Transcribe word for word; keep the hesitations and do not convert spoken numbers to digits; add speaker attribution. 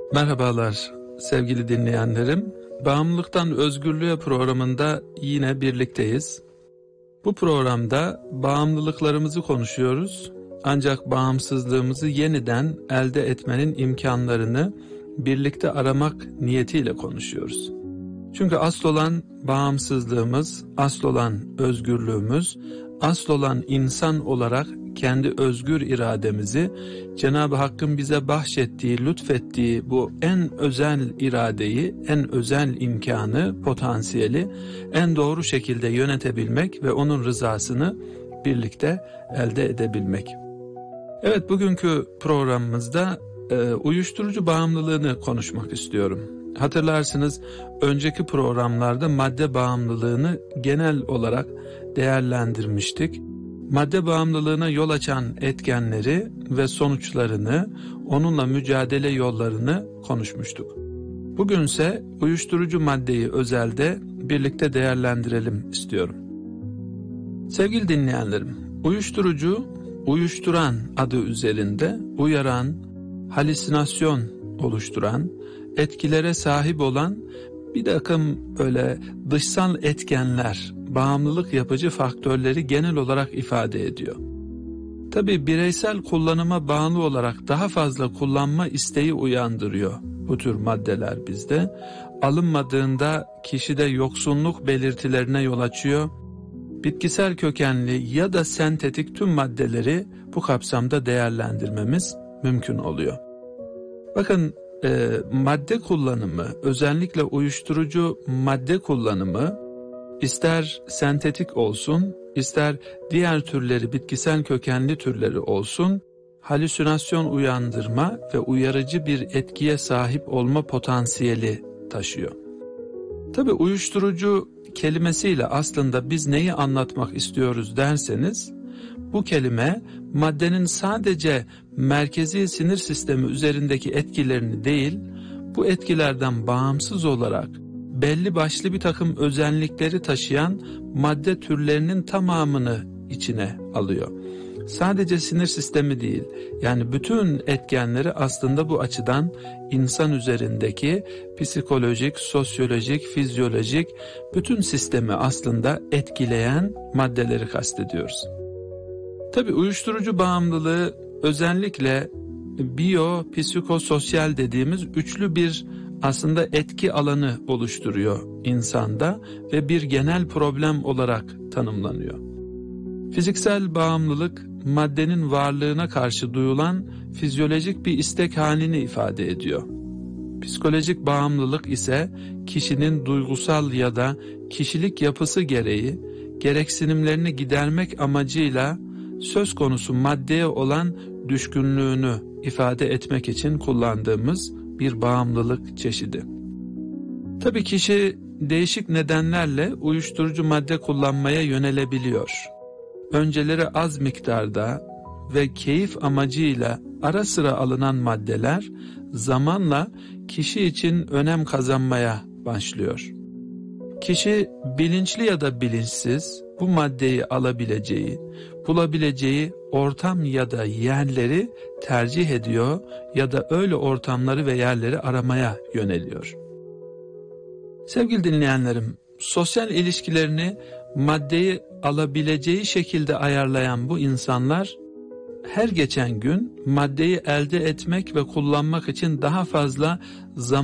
Speaker 1: Merhabalar sevgili dinleyenlerim. Bağımlılıktan Özgürlüğe programında yine birlikteyiz. Bu programda bağımlılıklarımızı konuşuyoruz. Ancak bağımsızlığımızı yeniden elde etmenin imkanlarını birlikte aramak niyetiyle konuşuyoruz. Çünkü asıl olan bağımsızlığımız, asıl olan özgürlüğümüz, asıl olan insan olarak kendi özgür irademizi, Cenab-ı Hakk'ın bize bahşettiği, lütfettiği bu en özel iradeyi, en özel imkanı, potansiyeli en doğru şekilde yönetebilmek ve onun rızasını birlikte elde edebilmek. Evet, bugünkü programımızda e, uyuşturucu bağımlılığını konuşmak istiyorum. Hatırlarsınız, önceki programlarda madde bağımlılığını genel olarak değerlendirmiştik. Madde bağımlılığına yol açan etkenleri ve sonuçlarını, onunla mücadele yollarını konuşmuştuk. Bugünse uyuşturucu maddeyi özelde birlikte değerlendirelim istiyorum. Sevgili dinleyenlerim, uyuşturucu, uyuşturan adı üzerinde uyaran, halüsinasyon oluşturan, etkilere sahip olan bir takım böyle dışsal etkenler, bağımlılık yapıcı faktörleri genel olarak ifade ediyor. Tabii bireysel kullanıma bağlı olarak daha fazla kullanma isteği uyandırıyor bu tür maddeler bizde. Alınmadığında kişide yoksunluk belirtilerine yol açıyor. Bitkisel kökenli ya da sentetik tüm maddeleri bu kapsamda değerlendirmemiz mümkün oluyor. Bakın, e, madde kullanımı, özellikle uyuşturucu madde kullanımı, İster sentetik olsun, ister diğer türleri, bitkisel kökenli türleri olsun, halüsinasyon uyandırma ve uyarıcı bir etkiye sahip olma potansiyeli taşıyor. Tabii uyuşturucu kelimesiyle aslında biz neyi anlatmak istiyoruz derseniz, bu kelime maddenin sadece merkezi sinir sistemi üzerindeki etkilerini değil, bu etkilerden bağımsız olarak belli başlı bir takım özellikleri taşıyan madde türlerinin tamamını içine alıyor. Sadece sinir sistemi değil, yani bütün etkenleri aslında bu açıdan insan üzerindeki psikolojik, sosyolojik, fizyolojik bütün sistemi aslında etkileyen maddeleri kastediyoruz. Tabii uyuşturucu bağımlılığı özellikle biyo, psikososyal dediğimiz üçlü bir aslında etki alanı oluşturuyor insanda ve bir genel problem olarak tanımlanıyor. Fiziksel bağımlılık, maddenin varlığına karşı duyulan fizyolojik bir istek halini ifade ediyor. Psikolojik bağımlılık ise kişinin duygusal ya da kişilik yapısı gereği gereksinimlerini gidermek amacıyla söz konusu maddeye olan düşkünlüğünü ifade etmek için kullandığımız bir bağımlılık çeşidi. Tabii kişi değişik nedenlerle uyuşturucu madde kullanmaya yönelebiliyor. Önceleri az miktarda ve keyif amacıyla ara sıra alınan maddeler zamanla kişi için önem kazanmaya başlıyor. Kişi bilinçli ya da bilinçsiz bu maddeyi alabileceği, bulabileceği ortam ya da yerleri tercih ediyor ya da öyle ortamları ve yerleri aramaya yöneliyor. Sevgili dinleyenlerim, sosyal ilişkilerini maddeyi alabileceği şekilde ayarlayan bu insanlar her geçen gün maddeyi elde etmek ve kullanmak için daha fazla zaman